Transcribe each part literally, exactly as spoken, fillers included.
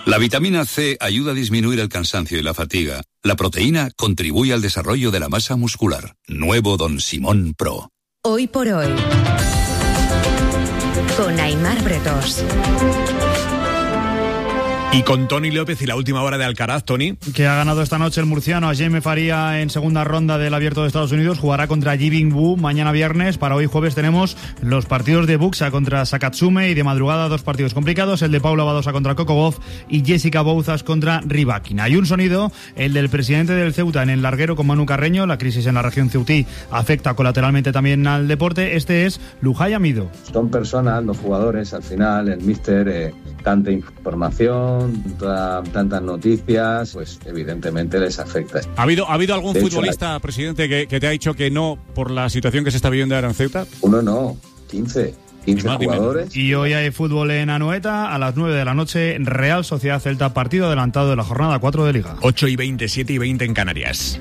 La vitamina C ayuda a disminuir el cansancio y la fatiga. La proteína contribuye al desarrollo de la masa muscular. Nuevo Don Simón Pro. Hoy por hoy, con Aimar Bretos. Y con Tony López y la última hora de Alcaraz, Tony. Que ha ganado esta noche el murciano a Jaime Faría en segunda ronda del Abierto de Estados Unidos. Jugará contra Ji Bing Wu mañana viernes. Para hoy jueves tenemos los partidos de Buxa contra Sakatsume y de madrugada dos partidos complicados. El de Paula Badosa contra Coco Gauff y Jessica Bouzas contra Rybakina. Hay un sonido, el del presidente del Ceuta en el larguero con Manu Carreño. La crisis en la región ceutí afecta colateralmente también al deporte. Este es Lujay Amido. Son personas, los jugadores, al final, el míster, eh, tanta información, Toda, tantas noticias, pues evidentemente les afecta. ¿Ha habido, ¿ha habido algún de futbolista, hecho, presidente, que, que te ha dicho que no por la situación que se está viviendo ahora en Ceuta? Uno no, quince. quince jugadores. Y hoy hay fútbol en Anoeta a las nueve de la noche, Real Sociedad Celta, partido adelantado de la jornada cuatro de Liga. ocho y veinte, siete y veinte en Canarias.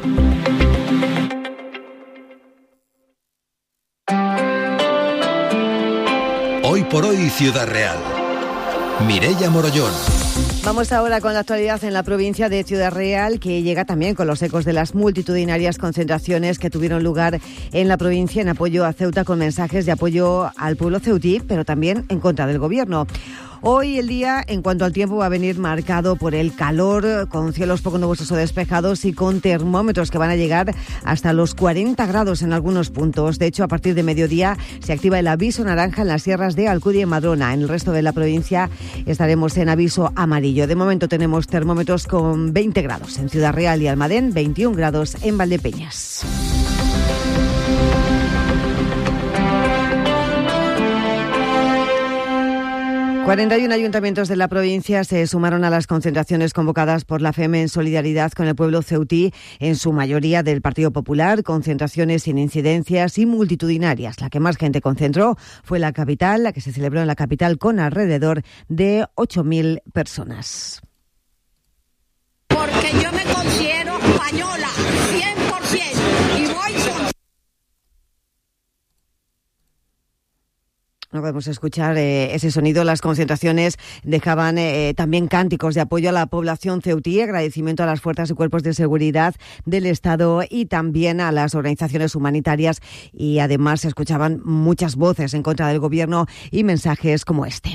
Hoy por hoy, Ciudad Real. Mireia Morollón. Vamos ahora con la actualidad en la provincia de Ciudad Real, que llega también con los ecos de las multitudinarias concentraciones que tuvieron lugar en la provincia en apoyo a Ceuta, con mensajes de apoyo al pueblo ceutí, pero también en contra del gobierno. Hoy el día, en cuanto al tiempo, va a venir marcado por el calor, con cielos poco nubosos o despejados y con termómetros que van a llegar hasta los cuarenta grados en algunos puntos. De hecho, a partir de mediodía se activa el aviso naranja en las sierras de Alcudia y Madrona. En el resto de la provincia estaremos en aviso amarillo. De momento tenemos termómetros con veinte grados en Ciudad Real y Almadén, veintiún grados en Valdepeñas. cuarenta y uno ayuntamientos de la provincia se sumaron a las concentraciones convocadas por la F E M en solidaridad con el pueblo ceutí, en su mayoría del Partido Popular, concentraciones sin incidencias y multitudinarias. La que más gente concentró fue la capital, la que se celebró en la capital con alrededor de ocho mil personas. Porque yo me considero española, cien por ciento, y voy con... No podemos escuchar eh, ese sonido. Las concentraciones dejaban eh, también cánticos de apoyo a la población ceutí, agradecimiento a las fuerzas y cuerpos de seguridad del Estado y también a las organizaciones humanitarias, y además se escuchaban muchas voces en contra del gobierno y mensajes como este.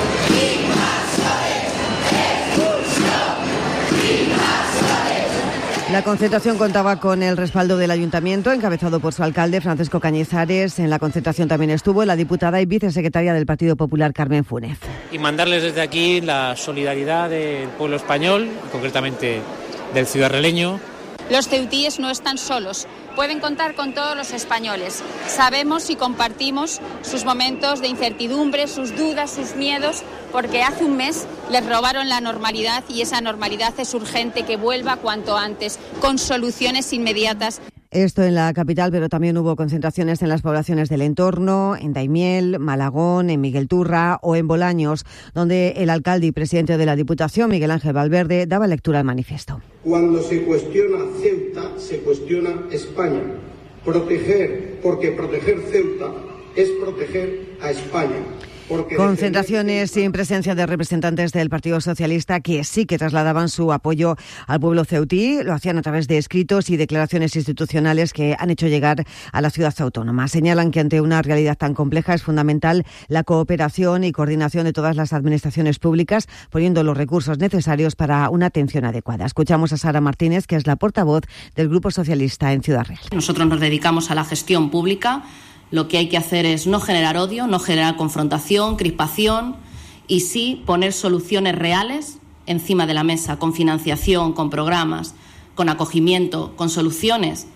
La concentración contaba con el respaldo del Ayuntamiento, encabezado por su alcalde, Francisco Cañizares. En la concentración también estuvo la diputada y vicesecretaria del Partido Popular, Carmen Funes. Y mandarles desde aquí la solidaridad del pueblo español, concretamente del ciudadraleño. Los ceutíes no están solos, pueden contar con todos los españoles. Sabemos y compartimos sus momentos de incertidumbre, sus dudas, sus miedos, porque hace un mes les robaron la normalidad y esa normalidad es urgente que vuelva cuanto antes, con soluciones inmediatas. Esto en la capital, pero también hubo concentraciones en las poblaciones del entorno, en Daimiel, Malagón, en Miguel Turra o en Bolaños, donde el alcalde y presidente de la Diputación, Miguel Ángel Valverde, daba lectura al manifiesto. Cuando se cuestiona Ceuta, se cuestiona España. Proteger, porque proteger Ceuta es proteger a España. Concentraciones sin presencia de representantes del Partido Socialista, que sí que trasladaban su apoyo al pueblo ceutí. Lo hacían a través de escritos y declaraciones institucionales que han hecho llegar a la ciudad autónoma. Señalan que ante una realidad tan compleja es fundamental la cooperación y coordinación de todas las administraciones públicas, poniendo los recursos necesarios para una atención adecuada. Escuchamos a Sara Martínez, que es la portavoz del Grupo Socialista en Ciudad Real. Nosotros nos dedicamos a la gestión pública. Lo que hay que hacer es no generar odio, no generar confrontación, crispación, y sí poner soluciones reales encima de la mesa, con financiación, con programas, con acogimiento, con soluciones.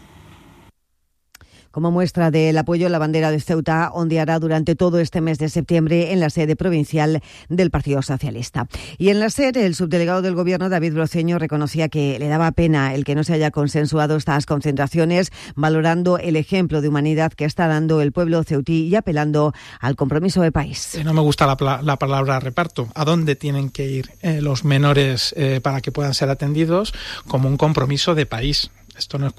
Como muestra del apoyo, la bandera de Ceuta ondeará durante todo este mes de septiembre en la sede provincial del Partido Socialista. Y en la sede, el subdelegado del Gobierno, David Broceño, reconocía que le daba pena el que no se haya consensuado estas concentraciones, valorando el ejemplo de humanidad que está dando el pueblo ceutí y apelando al compromiso de país. No me gusta la, la palabra reparto. ¿A dónde tienen que ir eh, los menores eh, para que puedan ser atendidos? Como un compromiso de país. Esto no es